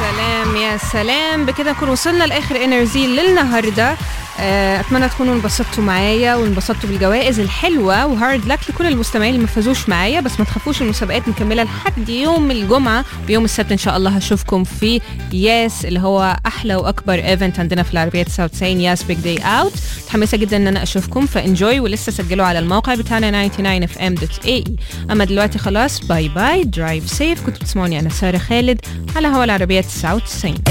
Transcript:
سلام يا سلام، بكده نكون وصلنا لاخر انرجي للنهارده. اتمنى تكونوا انبسطتوا معايا وانبسطتوا بالجوائز الحلوه، وهارد لك لكل المستمعين اللي ما فازوش معايا. بس ما تخافوش، المسابقات مكمله لحد يوم الجمعه، ويوم السبت ان شاء الله هشوفكم في ياس اللي هو احلى واكبر ايفنت عندنا في العربيه 99، ياس بيج داي اوت. متحمسه جدا ان انا اشوفكم، فانجوي، ولسه سجلوا على الموقع بتاعنا 99fm.ae. اما دلوقتي خلاص، باي باي، درايف سيف. كنتوا بتسمعوني انا ساره خالد على هوا العربيه 99.